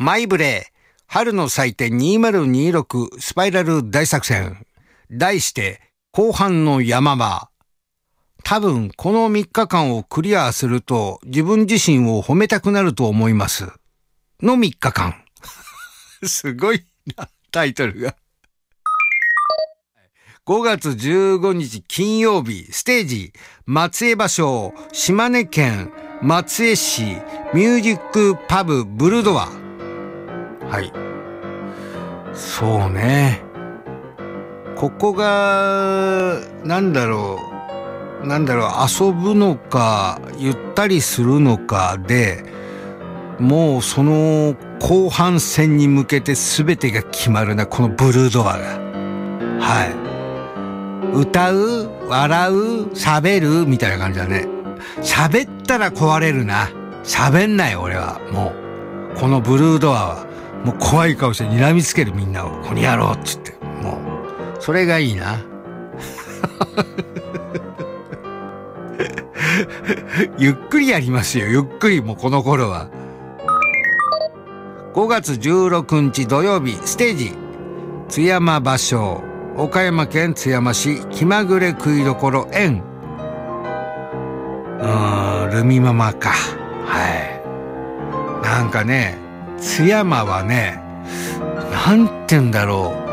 マイブレー春の祭典2026スパイラル大作戦。題して後半の山場。多分この3日間をクリアすると自分自身を褒めたくなると思います。の3日間。すごいな、タイトルが。5月15日金曜日、ステージ、松江芭蕉、島根県松江市ミュージックパブブルドア。はい。そうね。ここが、なんだろう、遊ぶのか、ゆったりするのかで、もうその後半戦に向けて全てが決まるな、このブルドアが。はい。歌う、笑う、喋るみたいな感じだね。喋ったら壊れるな。喋んない俺は。もうこのブルードアはもう怖い顔して睨みつけるみんなを。こにやろうっつって。もうそれがいいな。ゆっくりやりますよ。ゆっくり。もうこの頃は。5月16日土曜日、ステージ、津山芭蕉、岡山県津山市気まぐれ食いどころ園。ルミママか。はい。なんかね、津山はね、なんて言うんだろう。